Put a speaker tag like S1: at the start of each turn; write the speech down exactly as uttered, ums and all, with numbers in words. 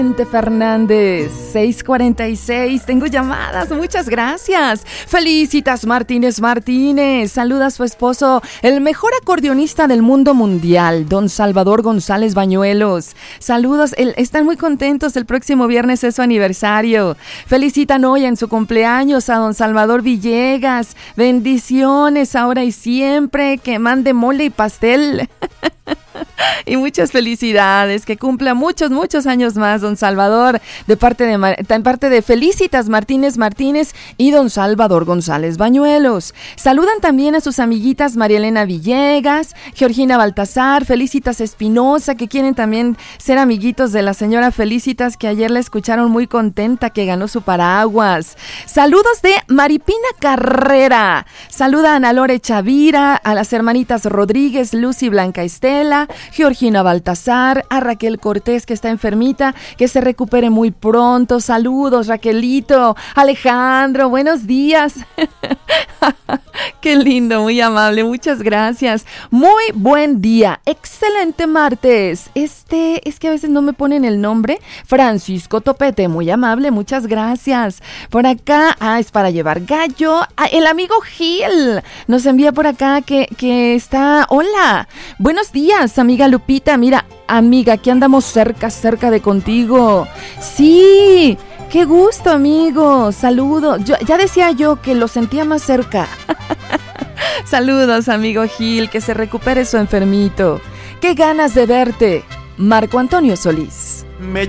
S1: Fernández, seis cuarenta y seis, tengo llamadas, muchas gracias. Felicitas Martínez Martínez, saluda a su esposo, el mejor acordeonista del mundo mundial, don Salvador González Bañuelos. Saludos, el, están muy contentos, el próximo viernes es su aniversario. Felicitan hoy en su cumpleaños a don Salvador Villegas, bendiciones ahora y siempre, que mande mole y pastel. Y muchas felicidades, que cumpla muchos, muchos años más, don Salvador, de parte de, de parte de Felicitas Martínez Martínez y don Salvador González Bañuelos. Saludan también a sus amiguitas María Elena Villegas, Georgina Baltasar, Felicitas Espinosa, que quieren también ser amiguitos de la señora Felicitas, que ayer la escucharon muy contenta, que ganó su paraguas. Saludos de Maripina Carrera. Saluda a Ana Lore Chavira, a las hermanitas Rodríguez, Lucy Blanca Estela, Georgina Baltasar, a Raquel Cortés, que está enfermita, que se recupere muy pronto. Saludos, Raquelito. Alejandro, buenos días. Qué lindo, muy amable, muchas gracias. Muy buen día, excelente martes. Este, es que a veces no me ponen el nombre. Francisco Topete, muy amable, muchas gracias. Por acá, ah, es para llevar gallo. Ah, el amigo Gil nos envía por acá que, que está, hola, buenos días, amiga Lupita. Mira, amiga, aquí andamos cerca, cerca de contigo. Sí, qué gusto, amigo. Saludos. Yo, ya decía yo que lo sentía más cerca. Saludos, amigo Gil, que se recupere su enfermito. Qué ganas de verte. Marco Antonio Solís.
S2: Me